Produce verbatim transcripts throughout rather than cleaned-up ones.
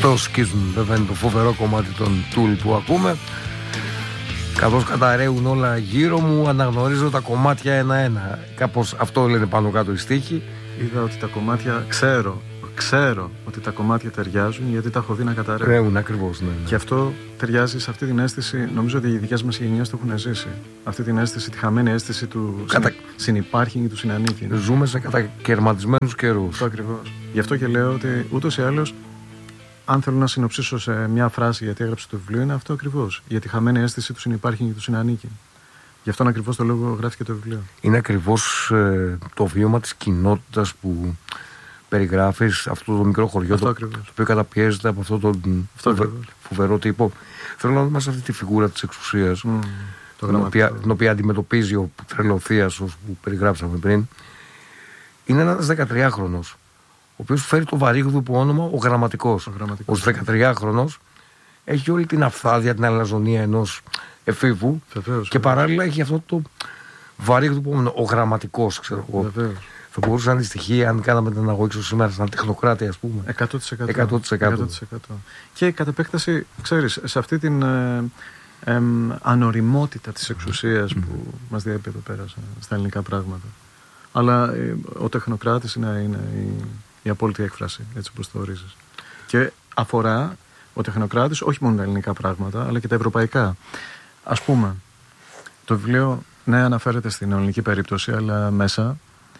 Το σκίζουν, βέβαια είναι το φοβερό κομμάτι των Tool που ακούμε. Καθώς καταραίουν όλα γύρω μου, αναγνωρίζω τα κομμάτια ένα-ένα. Κάπως αυτό λένε πάνω κάτω οι στίχοι. Είδα ότι τα κομμάτια, ξέρω, ξέρω ότι τα κομμάτια ταιριάζουν, γιατί τα έχω δει να καταραίουν. Ρέουν ακριβώς, ναι, ναι. Και αυτό ταιριάζει σε αυτή την αίσθηση, νομίζω ότι οι δικές μας γενιές το έχουν ζήσει. Αυτή την αίσθηση, τη χαμένη αίσθηση του Κατα... συνυπάρχει και του συνανίκη. Ζούμε σε κατακαιρματισμένους καιρούς. Αυτό ακριβώς. Γι' αυτό και λέω ότι ούτως ή άλλως, αν θέλω να συνοψίσω σε μια φράση γιατί έγραψε το βιβλίο, είναι αυτό ακριβώς. Για τη χαμένη αίσθηση του συνυπάρχει και του συνανίκη. Γι' αυτόν ακριβώς το λόγο γράφει και το βιβλίο. Είναι ακριβώς ε, το βίωμα της κοινότητας που περιγράφεις, αυτό το μικρό χωριό το, το οποίο καταπιέζεται από αυτό τον φοβε, φοβερό τύπο. Θέλω να δούμε σε αυτή τη φιγούρα της εξουσίας, mm, το την, οποία, την οποία αντιμετωπίζει ο τρελοθίασος που περιγράψαμε πριν. Είναι ένας δεκατριάχρονος, ο οποίος φέρει το βαρύγδουπο όνομα ο Γραμματικός. Ο, ο δεκατριάχρονος έχει όλη την αυθάδεια, την αλαζονία ενός εφήβου, βεβαίως, και βεβαίως. Παράλληλα έχει αυτό το βαρύγδουπο όνομα ο Γραμματικός, ξέρω εγώ. Θα μπορούσε να αντιστοιχεί αν κάναμε την αγωγή σήμερα σαν τεχνοκράτη, ας πούμε. εκατό τοις εκατό. εκατό τοις εκατό. εκατό τοις εκατό. Και κατ' επέκταση, ξέρεις, σε αυτή την ε, ε, ανοριμότητα της εξουσίας mm. που μας διέπει εδώ πέρα στα ελληνικά πράγματα. Αλλά ε, ο τεχνοκράτης είναι, είναι η, η απόλυτη έκφραση, έτσι όπως το ορίζεις. Και αφορά ο τεχνοκράτης όχι μόνο τα ελληνικά πράγματα, αλλά και τα ευρωπαϊκά. Ας πούμε, το βιβλίο, ναι, αναφέρεται στην ελληνική περίπτωση, αλλά μέσα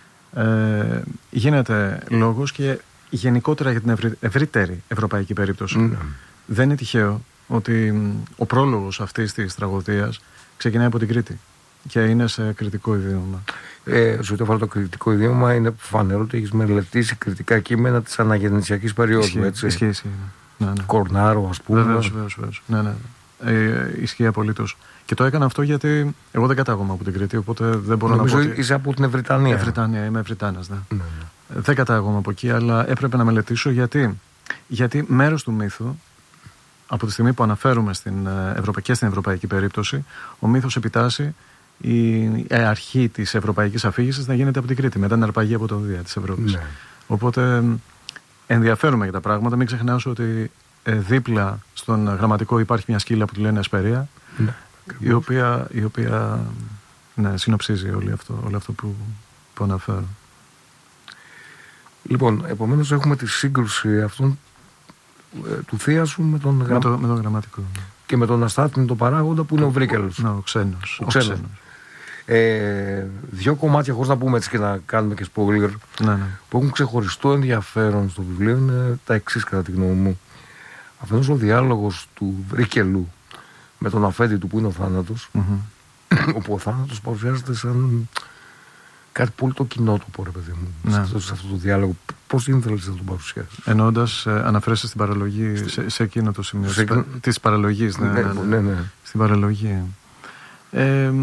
Ε, γίνεται λόγος και γενικότερα για την ευρύ, ευρύτερη ευρωπαϊκή περίπτωση. Mm. Δεν είναι τυχαίο ότι ο πρόλογος αυτής της τραγωδίας ξεκινάει από την Κρήτη και είναι σε κριτικό ιδίωμα. Ε, σε ό,τι αφορά το κριτικό ιδίωμα, είναι φανερό ότι έχεις μελετήσει κριτικά κείμενα της αναγεννησιακής περίοδου. Ισχύει, έτσι. Ισχύει, ισχύει, ναι, ναι. Κορνάρο, ας πούμε. Βεβαίως, βεβαίως, βεβαίως. Ναι, ναι. Ε, ισχύει απολύτως. Και το έκανα αυτό γιατί εγώ δεν κατάγομαι από την Κρήτη, οπότε δεν μπορώ Νομίζω να πω. Ότι... είσαι από την Ευρυτανία. Ευρυτανία, είμαι Ευρυτάνας, ναι. Ναι, ναι. Δεν κατάγομαι από εκεί, αλλά έπρεπε να μελετήσω γιατί, γιατί μέρος του μύθου, από τη στιγμή που αναφέρουμε στην Ευρωπαϊκή και στην ευρωπαϊκή περίπτωση, ο μύθος επιτάσσει η αρχή της ευρωπαϊκής αφήγησης να γίνεται από την Κρήτη, μετά την αρπαγή από τον Δία της Ευρώπης. Ναι. Οπότε ενδιαφέρομαι για τα πράγματα. Μην ξεχνάω ότι ε, δίπλα στον Γραμματικό υπάρχει μια σκύλα που τη λένε Εσπερία, ναι, η οποία, η οποία ναι, συνοψίζει όλο αυτό, όλο αυτό που, που αναφέρω. Λοιπόν, επομένως έχουμε τη σύγκρουση αυτών ε, του Θίασου με τον, με, το, με τον Γραμματικό. Και με τον αστάθμητο παράγοντα που είναι ο Βρύκελος. Ναι, ο ξένος. Ο ξένος. Ο ξένος. Ε, δύο κομμάτια, χωρίς να πούμε έτσι και να κάνουμε και spoiler, ναι, ναι. που έχουν ξεχωριστό ενδιαφέρον στο βιβλίο είναι τα εξής κατά τη γνώμη μου. Αφενός ο διάλογος του Βρύκελου με τον αφέντη του που είναι ο θάνατος, mm-hmm. όπου ο θάνατος παρουσιάζεται σαν κάτι πολύ το κοινότοπο, ρε παιδί μου, ναι. σε αυτό το διάλογο. Πώς ήθελες να τον παρουσιάσεις? Εννοώντας, ε, αναφέρεσαι στην παραλογή, Στη... σε, σε εκείνο το σημείο σε... της, της παραλογής, ναι, ναι, ναι, ναι, ναι. Στην παραλογή. Ε,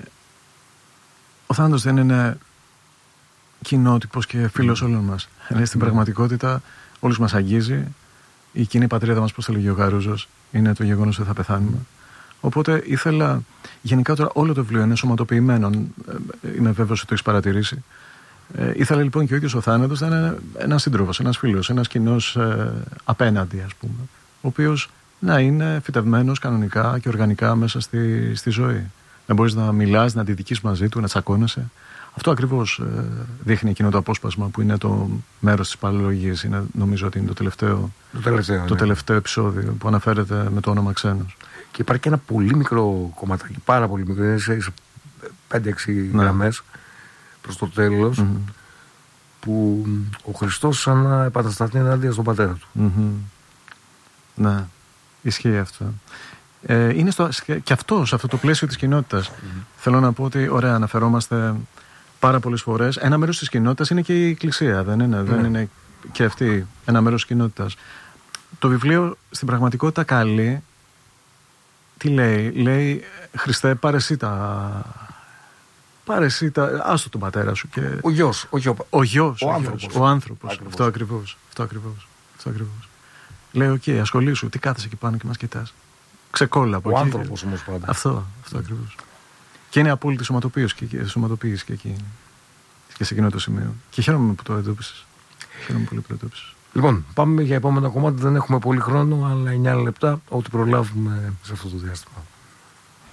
ο θάνατος δεν είναι κοινότυπος και φίλος mm. όλων μας. Mm. Στην mm. πραγματικότητα όλους μας αγγίζει. Η κοινή πατρίδα μας, πώς θα λέγει ο Γαρούζος, είναι το γεγονός ότι θα πεθάνουμε. Οπότε ήθελα, γενικά τώρα όλο το βιβλίο είναι σωματοποιημένο, είμαι βέβαιος ότι το έχεις παρατηρήσει. Ε, ήθελα λοιπόν και ο ίδιος ο θάνατος να είναι ένας σύντροφος, ένας φίλος, ένας κοινός ε, απέναντι, ας πούμε, ο οποίος να είναι φυτευμένος κανονικά και οργανικά μέσα στη, στη ζωή. Να μπορείς να μιλάς, να αντιδικείς μαζί του, να τσακώνεσαι. Αυτό ακριβώς ε, δείχνει εκείνο το απόσπασμα που είναι το μέρος της παραλογής. Είναι, νομίζω ότι είναι το τελευταίο, το τελευταίο, το ναι. τελευταίο επεισόδιο που αναφέρεται με το όνομα ξένος. Και υπάρχει και ένα πολύ μικρό κομματάκι, πάρα πολύ μικρό, είναι σε πέντε έξι ναι. γραμμές προς το τέλος, mm-hmm. που ο Χριστός σαν να επανασταθεί ενάντια στον πατέρα του. Mm-hmm. Ναι, ισχύει αυτό. Ε, είναι στο, και αυτό, σε αυτό το πλαίσιο της κοινότητας. Mm-hmm. Θέλω να πω ότι, ωραία, αναφερόμαστε πάρα πολλές φορές. Ένα μέρος της κοινότητας είναι και η Εκκλησία, δεν είναι, mm-hmm. δεν είναι και αυτή ένα μέρος της κοινότητας. Το βιβλίο στην πραγματικότητα καλεί. Τι λέει, λέει Χριστέ, πάρε εσύ τα. Πάρε εσύ τα. Άστο τον πατέρα σου. Και... Ο γιος. Ο, γιο... ο γιος. Ο, ο άνθρωπος. Γιος, ο άνθρωπος. Ακριβώς. Αυτό ακριβώς. Αυτό ακριβώς. Αυτό ακριβώς. Λέει, οκ, okay, ασχολήσου. Τι κάθεσαι εκεί πάνω και μας κοιτάς. Ξεκόλλα από ο εκεί. Ο άνθρωπος όμως πάντα. Αυτό. Αυτό ακριβώς. Και είναι απόλυτη σωματοποίηση και, και εκεί. Και σε εκείνο το σημείο. Και χαίρομαι που το εντόπισες. Χαίρομαι πολύ που το εντόπισες. Λοιπόν, πάμε για επόμενο κομμάτι. Δεν έχουμε πολύ χρόνο, αλλά εννιά λεπτά, ό,τι προλάβουμε σε αυτό το διάστημα.